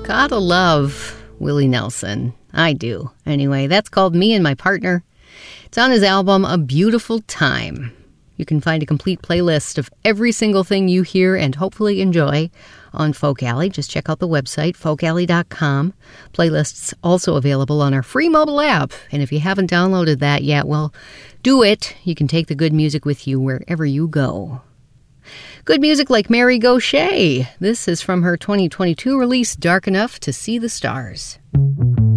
Gotta love Willie Nelson. I do. Anyway, that's called Me and My Partner. It's on his album, A Beautiful Time. You can find a complete playlist of every single thing you hear and hopefully enjoy on Folk Alley. Just check out the website, folkalley.com. Playlists also available on our free mobile app. And if you haven't downloaded that yet, well, do it. You can take the good music with you wherever you go. Good music like Mary Gauthier. This is from her 2022 release, Dark Enough to See the Stars.